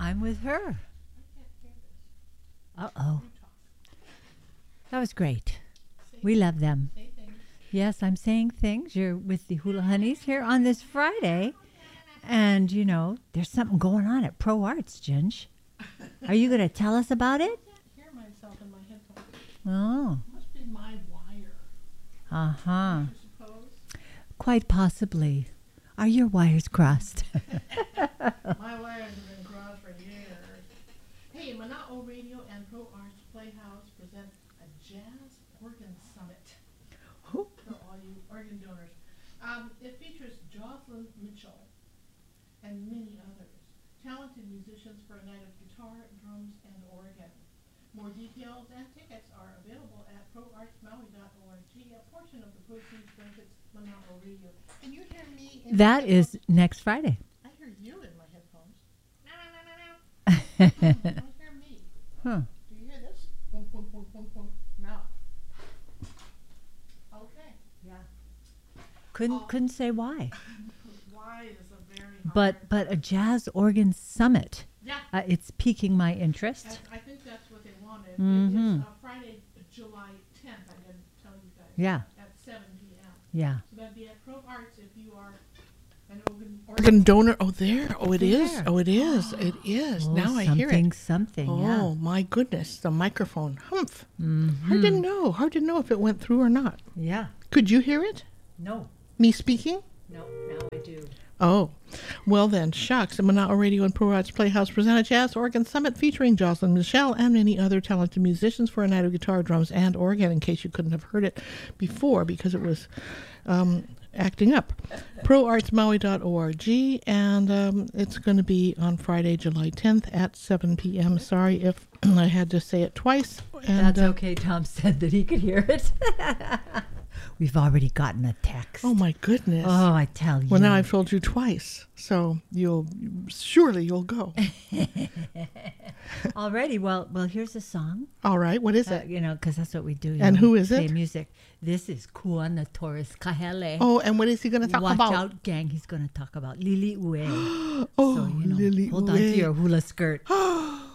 I'm with her. Uh-oh. That was great. We love them. Yes, I'm saying things. You're with the Hula Honeys here on this Friday. And, you know, there's something going on at Pro Arts, Ginge. Are you going to tell us about it? I can't hear myself in my headphones. Oh. Must be my wire. Uh-huh. I suppose. Quite possibly. Are your wires crossed? My wires have been crossed for years. Hey, Mana'o Radio and Pro Arts Playhouse present a jazz organ summit for all you organ donors. It features Jocelyn Mitchell and many others. Talented musicians for a night of guitar, drums, and organ. More details and tickets are available at proartsmaui.org. A portion of the proceeds benefits Mana'o Radio. Can you hear me? That is next Friday. I hear you in my headphones. No. I don't hear me. Huh. Do you hear this? Boom, boom, boom, boom, boom. No. Okay. Yeah. Couldn't say why. Why is a very hard. But a jazz organ summit. Yeah. It's piquing my interest. I think that's what they wanted. Mhm. It is Friday, July 10th. I didn't tell you guys. Yeah. At 7 p.m. Yeah. So that'd be at Pro Arts if you are an organ donor. Oh, there. Oh, it is. There. Oh, it is. It is. Oh, Now I hear it. Something, Oh, yeah. my goodness. The microphone. Humph. Mhm. Hard to know. Hard to know if it went through or not. Yeah. Could you hear it? No. Me speaking? No, now I do. Oh, well then, shucks. The Mana'o Radio and Pro Arts Playhouse present a jazz organ summit featuring Jocelyn Mitchell and many other talented musicians for a night of guitar, drums, and organ, in case you couldn't have heard it before because it was acting up. proartsmaui.org, and it's going to be on Friday, July 10th at 7 p.m. Sorry if I had to say it twice. And, That's okay. Tom said that he could hear it. We've already gotten a text. Oh, my goodness. Oh, I tell you. Well, now I've told you twice, so you'll go. Already. Well, here's a song. All right, what is it? You know, because that's what we do. And who is play it? Music. This is Kuana Torres Kahele. Oh, and what is he going to talk Watch about? out, gang. He's going to talk about Lili Ue. Oh, so, you know, Lili hold on to Ue. your hula skirt.